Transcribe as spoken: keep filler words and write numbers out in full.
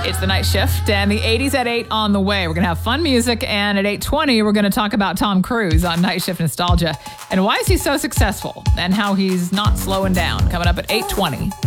It's the Night Shift, and the eighties at eight on the way. We're going to have fun music, and at eight twenty, we're going to talk about Tom Cruise on Night Shift Nostalgia, and why is he so successful, and how he's not slowing down. Coming up at eight twenty.